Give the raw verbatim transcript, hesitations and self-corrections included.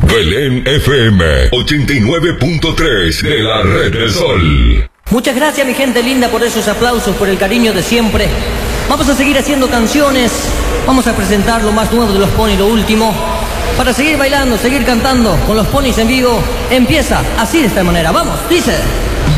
Belén F M ochenta y nueve punto tres de la Red del Sol. Muchas gracias, mi gente linda, por esos aplausos, por el cariño de siempre. Vamos a seguir haciendo canciones, vamos a presentar lo más nuevo de los Ponis, lo último, para seguir bailando, seguir cantando con los Ponis en vivo. Empieza así, de esta manera. Vamos, dice...